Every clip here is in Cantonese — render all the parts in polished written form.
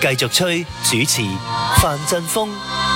繼續吹，主持范振鋒。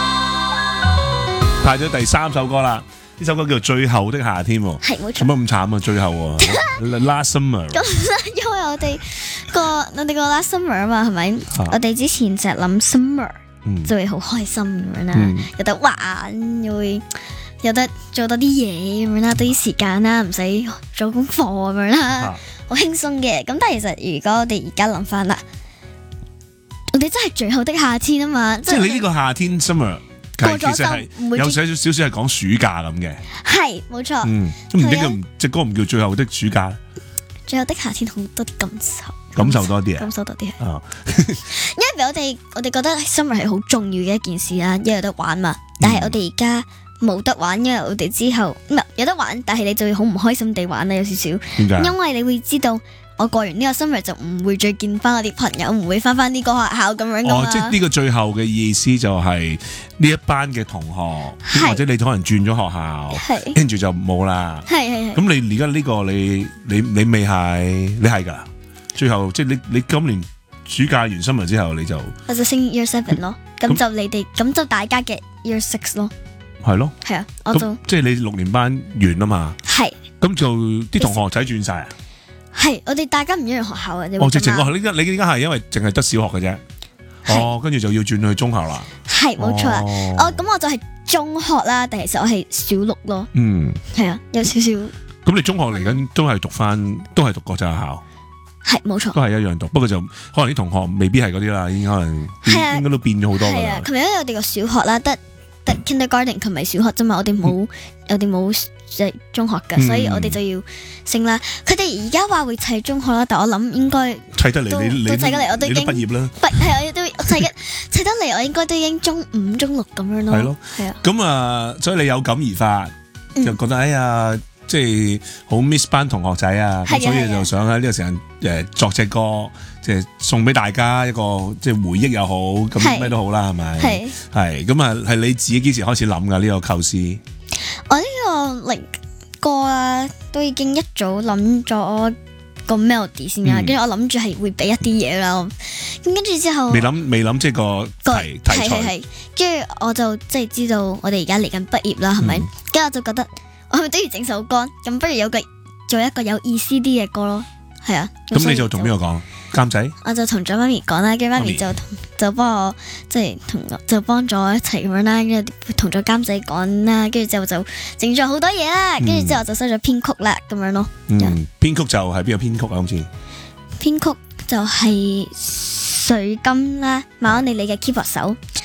派咗第3首歌啦，呢首歌叫做《最後的夏天》喎。 係冇錯。 做乜咁慘啊？最後喎，Last Summer。 咁因為我哋個 last summer 啊嘛，係咪？我哋之前就係諗 summer 就會好開心咁樣啦，有得玩，又會有得做多啲嘢咁樣啦，多啲時間啦，唔使做功課咁樣啦，好輕鬆嘅。咁但係其實如果我哋而家諗翻啦，我哋真係最後的夏天啊嘛， 即係你呢個夏天 summer。 過咗其實係有少少係講暑假咁嘅， 係冇錯。 咁唔知叫隻歌唔叫最後的暑假咧？ 最後的夏天好多啲感受多啲啊， 感受多啲啊。因為我哋覺得 summer 係好重要嘅一件事啦，因為有得玩嘛。但係我哋而家冇得玩，因為我哋之後唔係有得玩，但係你就會好唔開心地玩啦，有少少。 點解？因為你會知道。我過完呢個 summer 就唔會再見翻我啲朋友，唔會翻呢個學校咁樣噶嘛。 即係呢個最後嘅意思就係呢一班嘅同學，或者你可能轉咗學校，跟住就冇啦。 係。 咁你而家呢個你未係，你係噶？最後即係你今年暑假完 summer 之後，你就我就升 year 7咯。咁就你哋咁就大家嘅 year 6咯。 係咯。 係啊，我就即係你6年班完啊嘛。 係。 咁就啲同學仔轉晒啊？ 係，我哋大家唔一樣學校啊。 直情你依家係因為淨係得小學嘅啫。跟住就要轉去中學啦。 係冇錯啦。咁我就係中學啦，但係其實我係小6咯。係啊，有少少。咁你中學嚟緊都係讀國際學校。 係冇錯。 都係一樣讀，不過就可能啲同學未必係嗰啲啦，已經可能應該都變咗好多噶啦。 係啊，因為我哋個小學啦，得 kindergarten 同埋小學啫嘛，我哋冇即係中學嘅，所以我哋就要升啦。佢哋而家話會砌中學啦，但我諗應該砌得嚟，你砌得嚟，我都已經畢業啦。 係，我都砌得嚟，我應該都已經中5、中6咁樣咯。 係咯， 係啊。 咁啊，所以你有感而發，就覺得哎呀，即係好 miss 班同學仔啊，咁所以就想喺呢個時間作隻歌，即係送俾大家一個即係回憶又好，咁咩都好啦，係咪？係咁啊，係你自己幾時開始諗噶呢個構思？ 我呢個歌啊，都已經一早諗咗個 melody 先啦，跟住我諗住係會俾一啲嘢啦，咁跟住之後未諗即係個題材， 跟住我就即係知道我哋而家嚟緊畢業啦，係咪？跟住我就覺得我咪都要整首歌，咁不如做一個有意思啲嘅歌咯，係啊。 咁你就同邊個講？監仔？ 我就同咗媽咪講啦，跟住媽咪就幫我即係就幫咗一齊咁樣啦，跟住同咗監仔講啦，跟住就整咗好多嘢啦，跟住之後就收咗編曲啦，咁樣咯。 編曲就係邊個編曲啊？好似編曲就係水金啦，馬安利嘅 keyboard 手。